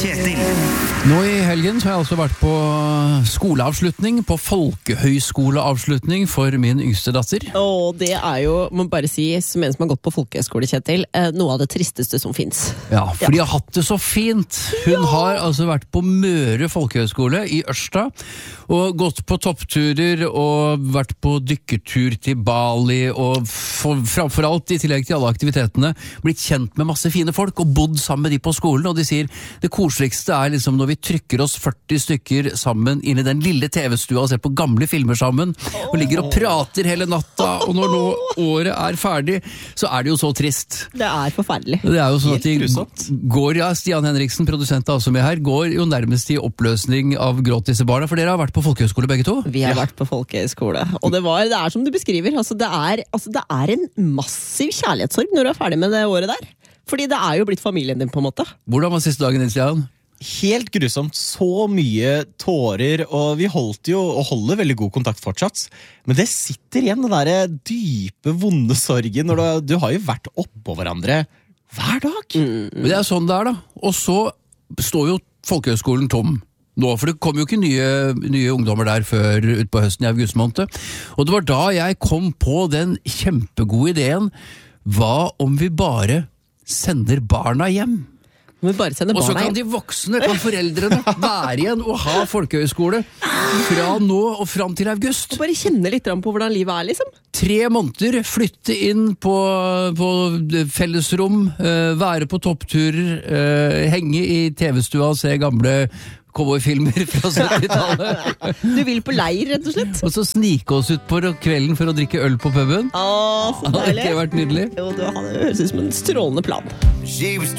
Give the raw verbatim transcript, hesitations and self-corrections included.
Kjetil. Nå i helgen så har jeg altså vært på skoleavslutning, på folkehøyskoleavslutning for min yngste datter. Og det er jo, må bare si, som en som har gått på folkehøyskole, Kjetil, noe av det tristeste som finnes. Ja, for ja. De har hatt det så fint. Hun ja. har altså vært på Møre folkehøyskole i Ørsta, og gått på toppturer, og vært på dykkertur til Bali, og for, framfor alt, i tillegg til alle aktivitetene, blitt kjent med masse fine folk, og bodd sammen med de på skolen, og de sier, det koseligste er liksom når vi trykker oss førti stykker sammen inn i den lille tv-stua og ser på gamle filmer sammen, og ligger og prater hele natta, og når nå året er ferdig, så er det jo så trist. Det er forferdelig. Det er jo sånn at de går, ja, Stian Henriksen, produsent av som er her, går jo nærmest i oppløsning av gråt disse barna, for dere har vært på folkehøyskole begge to? Vi har ja. vært på folkehøyskole, og det, var, det er som du beskriver, altså det, er, altså det er en massiv kjærlighetssorg når du er ferdig med det året der. Fordi det er jo blitt familien din på en måte. Hvordan var siste dagen din, Stian? Helt grusomt, så mye tårer, og vi holdt jo og holder veldig god kontakt fortsatt, men det sitter igjen den der dype, vonde sorgen, når du, du har jo vært oppå hverandre hver dag. Mm. Men det er sånn det er da, og så står jo folkehøyskolen tom nå, for det kom jo ikke nye, nye ungdommer der før ut på høsten i august måned, og det var da jeg kom på den kjempegode ideen, hva om vi bare sender barna hjem? Og så kan de voksne, kan foreldrene være igjen og ha folkehøyskole fra nå og fram til august. Og bare kjenne litt på hvordan livet er, liksom. Tre måneder, flytte inn på, på fellesrom, være på toppturer, henge i tv-stua og se gamle cowboyfilmer fra syttitallet. Du vil på leir, rett og slett? Og så snike oss ut på kvelden for å drikke øl på puben. Åh, så deilig. Hadde ikke vært nydelig? Jo, det høres ut som en strålende plan.